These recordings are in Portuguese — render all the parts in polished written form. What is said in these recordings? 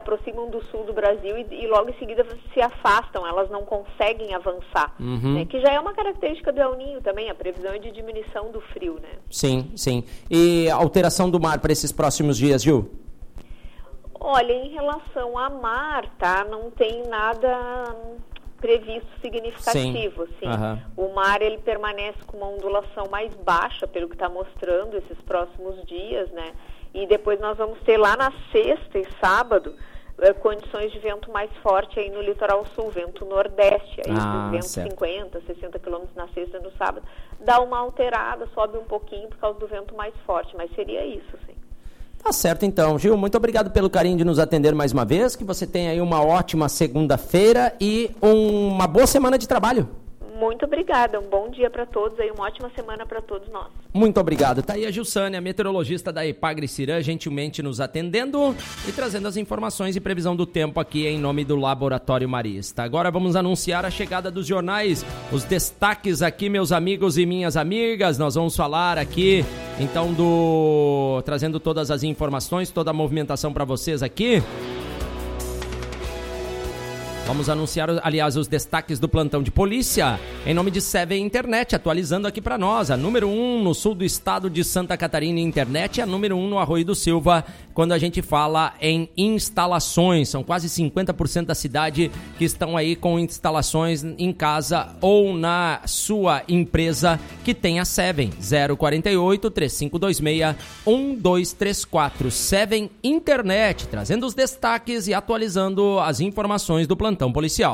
aproximam do sul do Brasil e logo em seguida se afastam, elas não conseguem avançar, né? Que já é uma característica do El Niño também, a previsão é de diminuição do frio, né? Sim, sim. E a alteração do mar para esses próximos dias, Gil? Olha, em relação a mar, tá? Não tem nada previsto significativo, sim. O mar, ele permanece com uma ondulação mais baixa, pelo que está mostrando esses próximos dias, né? E depois nós vamos ter lá na sexta e sábado condições de vento mais forte aí no litoral sul, vento nordeste, aí vento 50, 60 km na sexta e no sábado. Dá uma alterada, sobe um pouquinho por causa do vento mais forte, mas seria isso, sim. Tá certo, então. Gil, muito obrigado pelo carinho de nos atender mais uma vez, que você tenha aí uma ótima segunda-feira e uma boa semana de trabalho. Muito obrigada, um bom dia para todos aí, uma ótima semana para todos nós. Muito obrigado. Tá aí a Gilsânia, a meteorologista da Epagre-Cirã, gentilmente nos atendendo e trazendo as informações e previsão do tempo aqui em nome do Laboratório Marista. Agora vamos anunciar a chegada dos jornais, os destaques aqui, meus amigos e minhas amigas. Nós vamos falar aqui, então, trazendo todas as informações, toda a movimentação para vocês aqui. Vamos anunciar, aliás, os destaques do plantão de polícia, em nome de Seven Internet, atualizando aqui para nós. A número 1 no sul do estado de Santa Catarina em internet, a número 1 no Arroio do Silva, quando a gente fala em instalações. São quase 50% da cidade que estão aí com instalações em casa ou na sua empresa que tem a Seven. 048-3526-1234. Seven Internet, trazendo os destaques e atualizando as informações do plantão policial.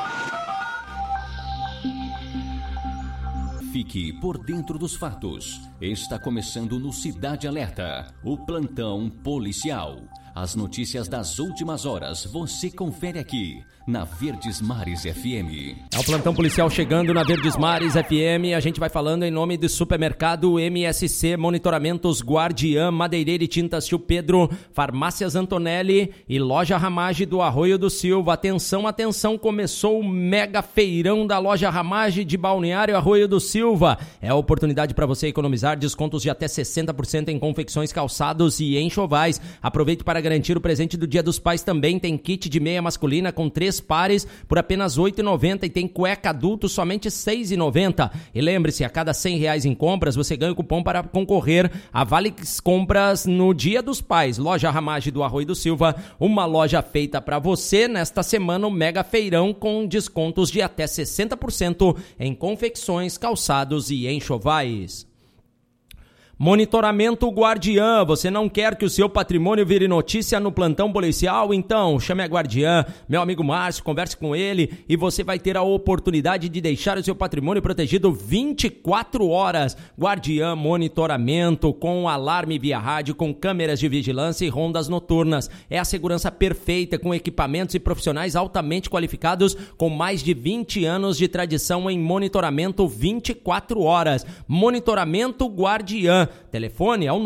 Fique por dentro dos fatos. Está começando no Cidade Alerta, o plantão policial. As notícias das últimas horas você confere aqui na Verdes Mares FM. É o plantão policial chegando na Verdes Mares FM. A gente vai falando em nome do supermercado MSC, Monitoramentos Guardiã, Madeireira e Tintas Tio Pedro, Farmácias Antonelli e Loja Ramage do Arroio do Silva. Atenção, atenção, começou o mega feirão da Loja Ramage de Balneário Arroio do Silva. É a oportunidade para você economizar descontos de até 60% em confecções, calçados e enxovais. Aproveite para garantir o presente do Dia dos Pais também. Tem kit de meia masculina com 3 pares por apenas R$ 8,90 e tem cueca adulto somente R$ 6,90. E lembre-se, a cada R$100 em compras, você ganha o cupom para concorrer a Vale Compras no Dia dos Pais. Loja Ramage do Arroio do Silva, uma loja feita para você. Nesta semana, o mega feirão com descontos de até 60% em confecções, calçados e enxovais. Monitoramento Guardiã, você não quer que o seu patrimônio vire notícia no plantão policial? Então, chame a Guardiã, meu amigo Márcio, converse com ele e você vai ter a oportunidade de deixar o seu patrimônio protegido 24 horas. Guardiã Monitoramento, com alarme via rádio, com câmeras de vigilância e rondas noturnas. É a segurança perfeita, com equipamentos e profissionais altamente qualificados, com mais de 20 anos de tradição em monitoramento 24 horas. Monitoramento Guardiã. Telefone é o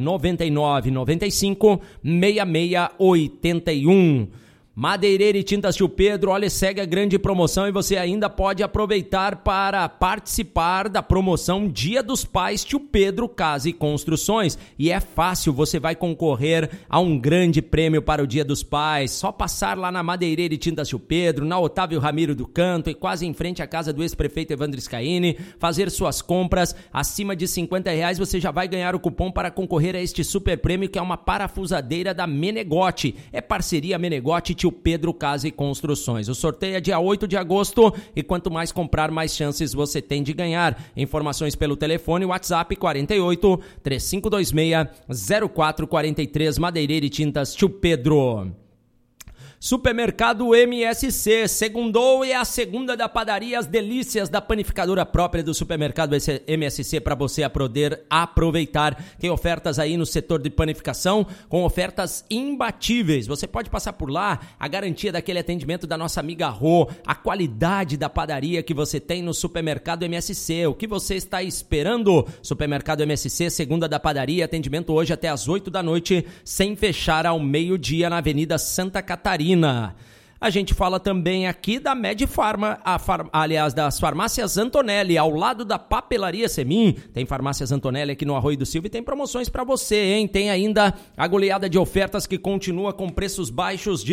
999-95-6681. Madeireira e Tintas Tio Pedro, olha, segue a grande promoção e você ainda pode aproveitar para participar da promoção Dia dos Pais Tio Pedro Casa e Construções. E é fácil, você vai concorrer a um grande prêmio para o Dia dos Pais. Só passar lá na Madeireira e Tintas Tio Pedro, na Otávio Ramiro do Canto e quase em frente à casa do ex-prefeito Evandro Scaini, fazer suas compras acima de R$50, você já vai ganhar o cupom para concorrer a este super prêmio, que é uma parafusadeira da Menegote. É parceria Menegote Tio Pedro Casa e Construções. O sorteio é dia 8 de agosto e quanto mais comprar, mais chances você tem de ganhar. Informações pelo telefone WhatsApp 48 3526 0443. Madeireira e Tintas Tio Pedro. Supermercado MSC, segundou e é a segunda da padaria, as delícias da panificadora própria do Supermercado MSC para você poder aproveitar. Tem ofertas aí no setor de panificação com ofertas imbatíveis. Você pode passar por lá, a garantia daquele atendimento da nossa amiga Rô, a qualidade da padaria que você tem no Supermercado MSC. O que você está esperando? Supermercado MSC, segunda da padaria, atendimento hoje até às 8 da noite, sem fechar ao meio-dia na Avenida Santa Catarina. A gente fala também aqui da Medifarma, aliás, das Farmácias Antonelli, ao lado da Papelaria Semin. Tem Farmácias Antonelli aqui no Arroio do Silva e tem promoções para você, hein? Tem ainda a goleada de ofertas que continua com preços baixos de